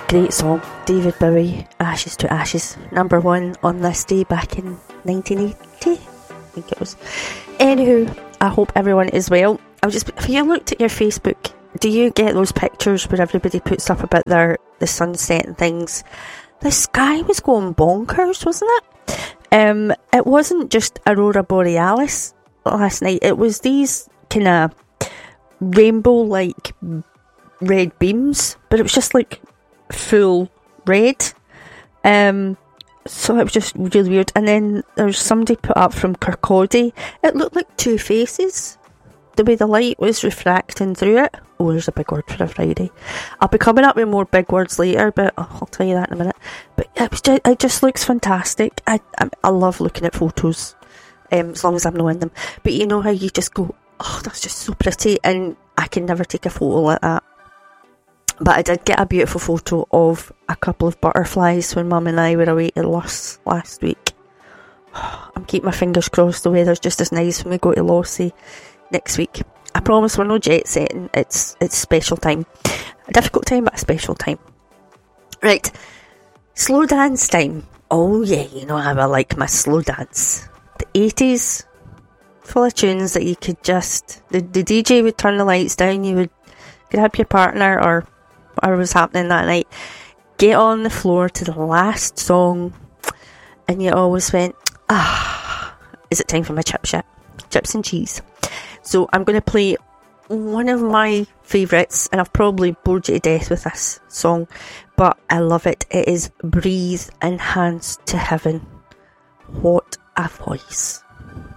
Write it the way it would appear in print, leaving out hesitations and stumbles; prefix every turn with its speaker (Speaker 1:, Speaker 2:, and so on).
Speaker 1: Great song, David Bowie, Ashes to Ashes, number 1 on this day back in 1980, I think it was. Anywho, I hope everyone is well. If you looked at your Facebook, do you get those pictures where everybody puts up about the sunset and things? The sky was going bonkers, wasn't it? It wasn't just Aurora Borealis last night, it was these kind of rainbow-like red beams, but it was just like full red. So it was just really weird. And then there's somebody put up from Kirkcaldy, it looked like two faces, the way the light was refracting through it. Oh, there's a big word for a Friday. I'll be coming up with more big words later, but I'll tell you that in a minute. But it just looks fantastic. I love looking at photos, as long as I'm not in them. But you know how you just go, oh, that's just so pretty, and I can never take a photo like that. But I did get a beautiful photo of a couple of butterflies when Mum and I were away to Loss last week. I'm keeping my fingers crossed the weather's just as nice when we go to Lossy next week. I promise we're no jet setting, it's special time. A difficult time, but a special time. Right, slow dance time. Oh yeah, you know how I like my slow dance. The 80s, full of tunes that you could just... The DJ would turn the lights down, you would grab your partner or whatever was happening that night, get on the floor to the last song, and you always went, is it time for my chips and cheese? So I'm going to play one of my favourites, and I've probably bored you to death with this song, but I love it. It is Breathe and Hands to Heaven. What a voice.